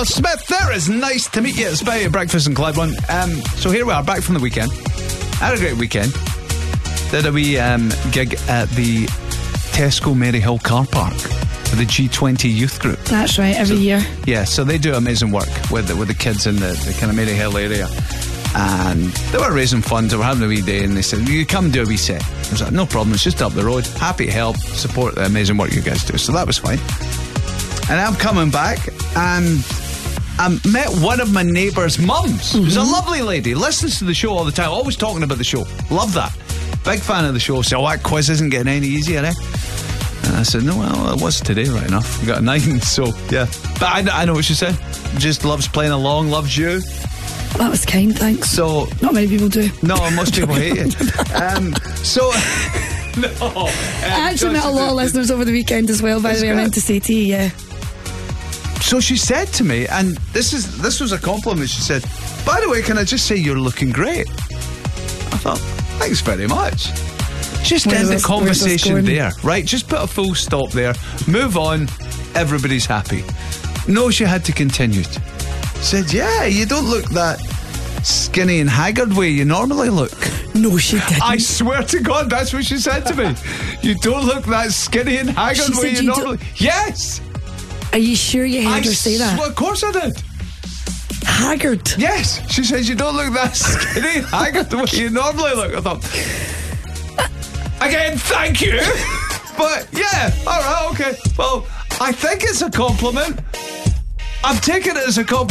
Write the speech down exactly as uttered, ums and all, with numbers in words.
Mel Smith. There is nice to meet you. It's by Breakfast in Clyde. Um, so here we are, back from the weekend. Had a great weekend. Did a wee um, gig at the Tesco Maryhill car park for the G twenty youth group. That's right, every so, year. Yeah, so they do amazing work with the, with the kids in the, the kind of Maryhill area. And they were raising funds, they were having a wee day, and they said, you come do a wee set. I was like, no problem, it's just up the road. Happy to help, support the amazing work you guys do. So that was fine. And I'm coming back, and I met one of my neighbour's mums, mm-hmm. who's a lovely lady, listens to the show all the time, always talking about the show. Love that. Big fan of the show. So, oh, that quiz isn't getting any easier, eh? And I said, no, well, it was today, right enough. We got a nine, so, yeah. But I, I know what she said. Just loves playing along, loves you. That was kind, thanks. So not many people do. No, most people hate you. Um, so no. Um, I actually met a lot of listeners over the weekend as well. By the way, I meant to say to you, yeah. So she said to me, and this is this was a compliment. She said, "By the way, can I just say you're looking great?" I thought, thanks very much. Just end the conversation there, right? Just put a full stop there. Move on. Everybody's happy. No, she had to continue. Said, yeah, you don't look that skinny and haggard way you normally look. No, she didn't. I swear to God, that's what she said to me. You don't look that skinny and haggard she way you, you normally... Yes! Are you sure you heard I her say that? Sw- of course I did. Haggard? Yes. She says, you don't look that skinny and haggard the way you normally look. I thought, again, thank you. But, yeah, all right, okay. Well, I think it's a compliment. I'm taking it as a compliment.